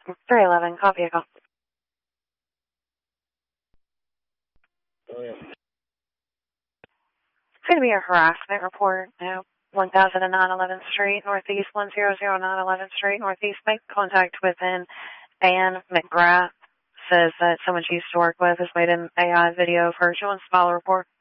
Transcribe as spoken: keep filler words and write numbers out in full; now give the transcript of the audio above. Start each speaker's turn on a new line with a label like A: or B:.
A: three eleven, copy a call.
B: Oh, yeah.
A: It's going to be a harassment report. Now, one thousand nine eleventh Street, Northeast, one thousand nine eleventh Street, Northeast. Make contact with an Ann McGrath. Says that someone she used to work with has made an A I video of her. She wants to file a report.